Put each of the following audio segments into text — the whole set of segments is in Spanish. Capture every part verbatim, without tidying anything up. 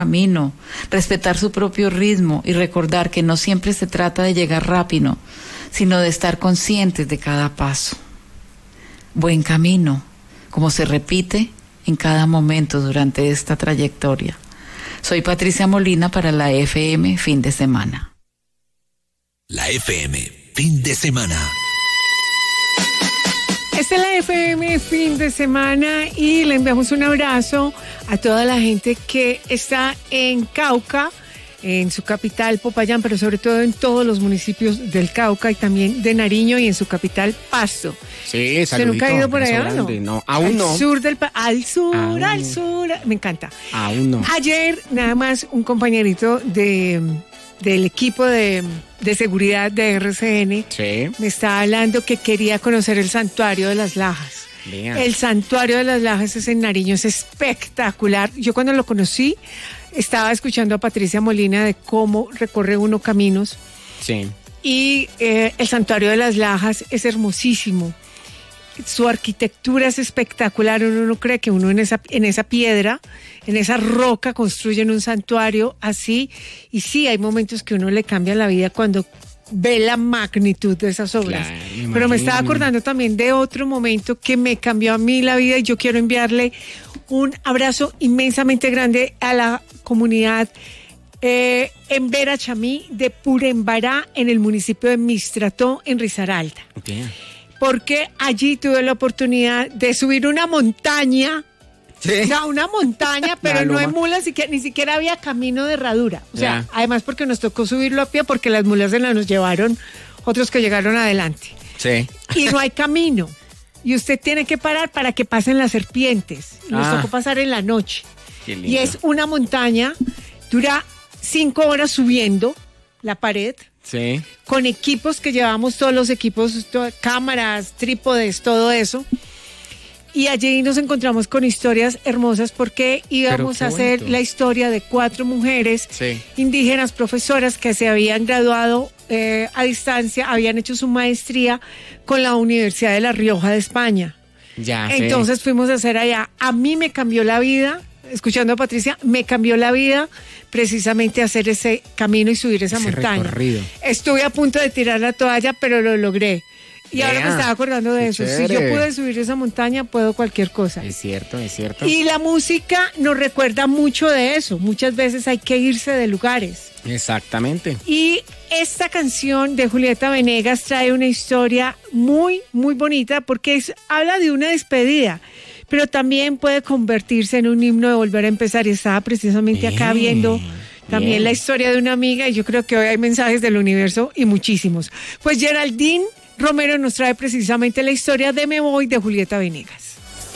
camino, respetar su propio ritmo y recordar que no siempre se trata de llegar rápido, sino de estar conscientes de cada paso. Buen camino, como se repite en cada momento durante esta trayectoria. Soy Patricia Molina para la F M Fin de Semana. La F M Fin de Semana. Esta es la F M Fin de Semana y le enviamos un abrazo a toda la gente que está en Cauca, en su capital Popayán, pero sobre todo en todos los municipios del Cauca y también de Nariño y en su capital Pasto. Sí, saludito. ¿Se nunca ha ido por allá? No, no, aún al no. Sur del pa- al sur, Aún al no. sur, me encanta. Aún no. Ayer, nada más, un compañerito de, del equipo de, de seguridad de R C N Sí. me estaba hablando que quería conocer el Santuario de las Lajas. Vean. El Santuario de las Lajas es en Nariño, es espectacular. Yo cuando lo conocí, estaba escuchando a Patricia Molina de cómo recorre uno caminos. Sí. Y eh, el Santuario de las Lajas es hermosísimo. Su arquitectura es espectacular. Uno no cree que uno en esa, en esa piedra, en esa roca, construyen un santuario así. Y sí, hay momentos que uno le cambia la vida cuando ve la magnitud de esas obras. Claro, me Pero me imagino. estaba acordando también de otro momento que me cambió a mí la vida y yo quiero enviarle un abrazo inmensamente grande a la comunidad eh, en Verachamí de Purembará, en el municipio de Mistrató, en Risaralda. Vean. Porque allí tuve la oportunidad de subir una montaña. Sí. O sea, una montaña, pero La no loma. en mulas, ni, ni siquiera había camino de herradura. O sea, Ya. además porque nos tocó subirlo a pie porque las mulas se las nos llevaron otros que llegaron adelante. Sí. Y no hay camino. Y usted tiene que parar para que pasen las serpientes. Y nos Ah. tocó pasar en la noche. Qué lindo. Y es una montaña, dura cinco horas subiendo la pared, Sí. con equipos que llevamos, todos los equipos, to- cámaras, trípodes, todo eso. Y allí nos encontramos con historias hermosas porque íbamos qué a hacer bonito. la historia de cuatro mujeres Sí. indígenas, profesoras que se habían graduado eh, a distancia, habían hecho su maestría con la Universidad de La Rioja de España. Ya. sí. Entonces fuimos a hacer allá. A mí me cambió la vida, escuchando a Patricia, me cambió la vida precisamente hacer ese camino y subir esa Ese montaña. recorrido. Estuve a punto de tirar la toalla, pero lo logré. Y Vea, ahora me estaba acordando de qué eso. Si yo chévere. pude subir esa montaña, puedo cualquier cosa. Es cierto, es cierto. Y la música nos recuerda mucho de eso. Muchas veces hay que irse de lugares. Exactamente. Y esta canción de Julieta Venegas trae una historia muy, muy bonita porque es, habla de una despedida, pero también puede convertirse en un himno de volver a empezar. Y estaba precisamente acá Bien, viendo también bien. la historia de una amiga y yo creo que hoy hay mensajes del universo y muchísimos. Pues Geraldine Romero nos trae precisamente la historia de Me Voy de Julieta Venegas.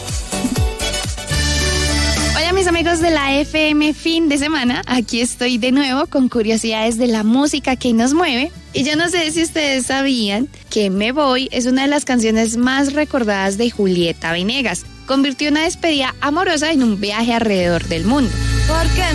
Hola mis amigos de la F M Fin de Semana, aquí estoy de nuevo con curiosidades de la música que nos mueve. Y yo no sé si ustedes sabían que Me Voy es una de las canciones más recordadas de Julieta Venegas. Convirtió una despedida amorosa en un viaje alrededor del mundo. Porque